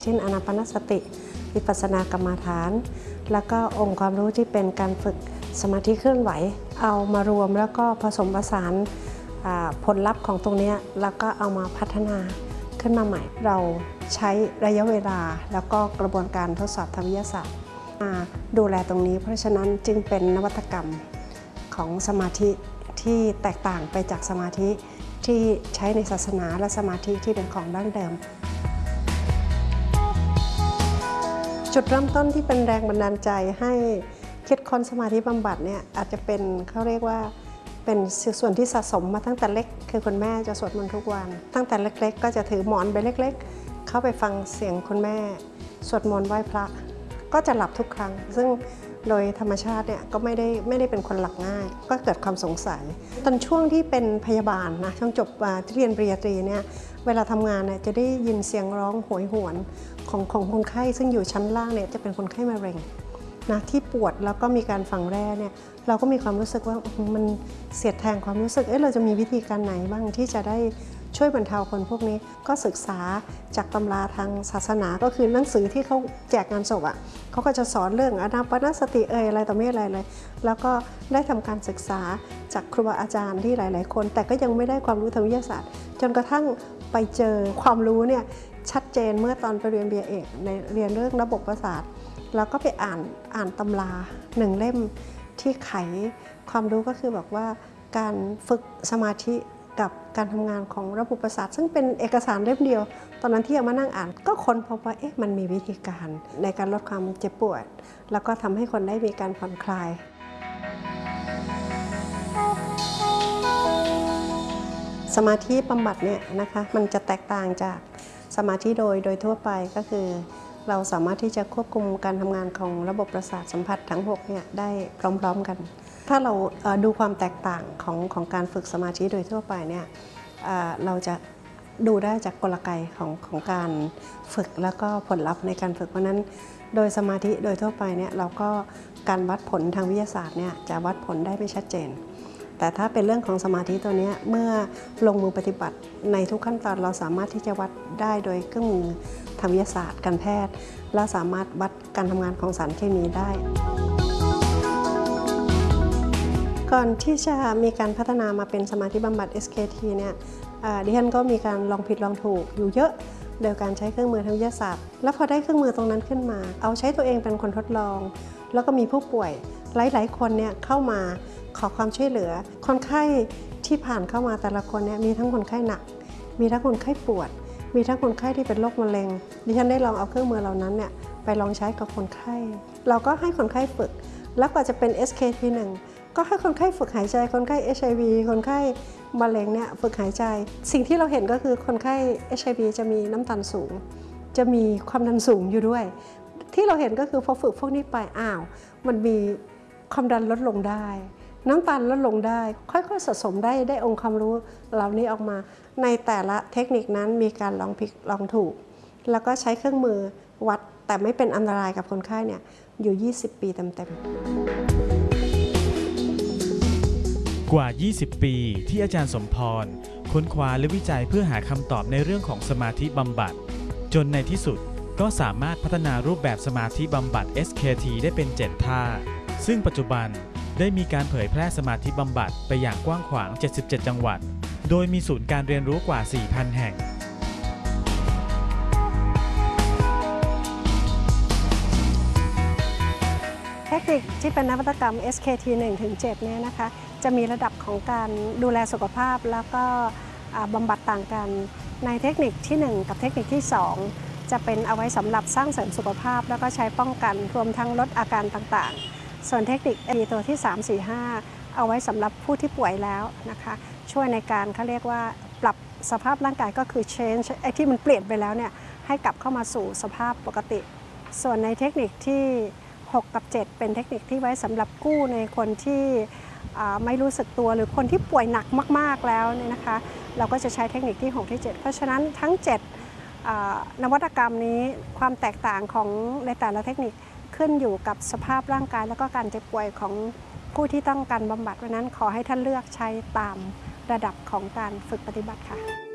เช่นอานาปานสติวิปัสสนากรรมฐานแล้วก็องค์ความรู้ที่เป็นการฝึกสมาธิเคลื่อนไหวเอามารวมแล้วก็ผสมผสานผลลัพธ์ของตรงนี้แล้วก็เอามาพัฒนาขึ้นมาใหม่เราใช้ระยะเวลาแล้วก็กระบวนการทดสอบทางวิทยาศาสตร์มาดูแลตรงนี้เพราะฉะนั้นจึงเป็นนวัตกรรมของสมาธิที่แตกต่างไปจากสมาธิที่ใช้ในศาสนาและสมาธิที่เป็นของดั้งเดิมจุดเริ่มต้นที่เป็นแรงบันดาลใจให้คิดค้นสมาธิบำบัดเนี่ยอาจจะเป็นเขาเรียกว่าเป็นส่วนที่สะสมมาตั้งแต่เล็กคือคุณแม่จะสวดมนต์ทุกวันตั้งแต่เล็กๆก็จะถือหมอนใบเล็กๆเข้าไปฟังเสียงคุณแม่สวดมนต์ไหว้พระก็จะหลับทุกครั้งซึ่งโดยธรรมชาติเนี่ยก็ไม่ได้เป็นคนหลับง่ายก็เกิดความสงสัยตอนช่วงที่เป็นพยาบาลนะช่วงจบที่เรียนปริญญาตรีเนี่ยเวลาทำงานเนี่ยจะได้ยินเสียงร้องโหยหวนของคนไข้ซึ่งอยู่ชั้นล่างเนี่ยจะเป็นคนไข้มะเร็งนะที่ปวดแล้วก็มีการฝังแร่เนี่ยเราก็มีความรู้สึกว่ามันเสียดแทงความรู้สึกเราจะมีวิธีการไหนบ้างที่จะได้ช่วยบรรเทาคนพวกนี้ก็ศึกษาจากตำราทางศาสนาก็คือหนังสือที่เขาแจกงานศพเขาก็จะสอนเรื่องอานาปานสติอะไรต่อไม่อะไรเลยแล้วก็ได้ทำการศึกษาจากครูบาอาจารย์ที่หลายๆคนแต่ก็ยังไม่ได้ความรู้ทางวิทยาศาสตร์จนกระทั่งไปเจอความรู้เนี่ยชัดเจนเมื่อตอนไปเรียน BA เอกในเรียนเรื่องระบบประสาทแล้วก็ไปอ่านตำราหนึ่งเล่มที่ไขความรู้ก็คือบอกว่าการฝึกสมาธิกับการทำงานของระบบประสาทซึ่งเป็นเอกสารเล่มเดียวตอนนั้นที่เอามานั่งอ่านก็ค้นพบว่ามันมีวิธีการในการลดความเจ็บปวดแล้วก็ทำให้คนได้มีการผ่อนคลายสมาธิบำบัดเนี่ยนะคะมันจะแตกต่างจากสมาธิโดยทั่วไปก็คือเราสามารถที่จะควบคุมการทำงานของระบบประสาทสัมผัสทั้ง6เนี่ยได้พร้อมๆกันถ้าเราดูความแตกต่างของการฝึกสมาธิโดยทั่วไปเนี่ยเราจะดูได้จากกลไกของการฝึกแล้วก็ผลลัพธ์ในการฝึกเพราะนั้นโดยสมาธิโดยทั่วไปเนี่ยเราก็การวัดผลทางวิทยาศาสตร์เนี่ยจะวัดผลได้ไม่ชัดเจนแต่ถ้าเป็นเรื่องของสมาธิตัวนี้เมื่อลงมือปฏิบัติในทุกขั้นตอนเราสามารถที่จะวัดได้โดยเครื่องมือทางวิทยาศาสตร์การแพทย์และสามารถวัดการทำงานของสารเคมีได้ก่อนที่จะมีการพัฒนามาเป็นสมาธิบำบัด SKT เนี่ยดิฉันก็มีการลองผิดลองถูกอยู่เยอะโดยการใช้เครื่องมือทางวิทยาศาสตร์แล้วพอได้เครื่องมือตรงนั้นขึ้นมาเอาใช้ตัวเองเป็นคนทดลองแล้วก็มีผู้ป่วยหลายๆคนเนี่ยเข้ามาขอความช่วยเหลือคนไข้ที่ผ่านเข้ามาแต่ละคนเนี่ยมีทั้งคนไข้หนักมีทั้งคนไข้ปวดมีทั้งคนไข้ที่เป็นโรคมะเร็งดิฉันได้ลองเอาเครื่องมือเหล่านั้นเนี่ยไปลองใช้กับคนไข้เราก็ให้คนไข้ฝึกแล้วก็จะเป็น SKT1ก็ให้คนไข้ฝึกหายใจคนไข้ HIV คนไข้มะเร็งเนี่ยฝึกหายใจสิ่งที่เราเห็นก็คือคนไข้ HIV จะมีน้ำตาลสูงจะมีความดันสูงอยู่ด้วยที่เราเห็นก็คือพอฝึกพวกนี้ไปมันมีความดันลดลงได้น้ำตาลลดลงได้ค่อยๆสะสมได้องค์ความรู้เหล่านี้ออกมาในแต่ละเทคนิคนั้นมีการลองผิดลองถูกแล้วก็ใช้เครื่องมือวัดแต่ไม่เป็นอันตรายกับคนไข้เนี่ยอยู่20 ปีเต็มกว่า 20 ปีที่อาจารย์สมพรค้นคว้าและวิจัยเพื่อหาคำตอบในเรื่องของสมาธิบำบัดจนในที่สุดก็สามารถพัฒนารูปแบบสมาธิบำบัด SKT ได้เป็น7ท่าซึ่งปัจจุบันได้มีการเผยแพร่สมาธิบำบัดไปอย่างกว้างขวาง77จังหวัดโดยมีศูนย์การเรียนรู้กว่า 4,000 แห่งเทคนิคที่เป็นนวัตกรรม SKT 1-7เนี่ยนะคะจะมีระดับของการดูแลสุขภาพแล้วก็บำบัดต่างกันในเทคนิคที่1กับเทคนิคที่2จะเป็นเอาไว้สำหรับสร้างเสริมสุขภาพแล้วก็ใช้ป้องกันรวมทั้งลดอาการต่างๆส่วนเทคนิคตัวที่3 4 5เอาไว้สำหรับผู้ที่ป่วยแล้วนะคะช่วยในการเขาเรียกว่าปรับสภาพร่างกายก็คือ change ไอ้ที่มันเปลี่ยนไปแล้วเนี่ยให้กลับเข้ามาสู่สภาพปกติส่วนในเทคนิคที่6 กับ 7เป็นเทคนิคที่ไว้สำหรับกู้ในคนที่ไม่รู้สึกตัวหรือคนที่ป่วยหนักมากๆแล้วเนี่ยนะคะเราก็จะใช้เทคนิคที่6 ที่ 7เพราะฉะนั้นทั้ง7นวัตกรรมนี้ความแตกต่างของในแต่ละเทคนิคขึ้นอยู่กับสภาพร่างกายแล้วก็การเจ็บป่วยของผู้ที่ต้องการบำบัดเพราะนั้นขอให้ท่านเลือกใช้ตามระดับของการฝึกปฏิบัติค่ะ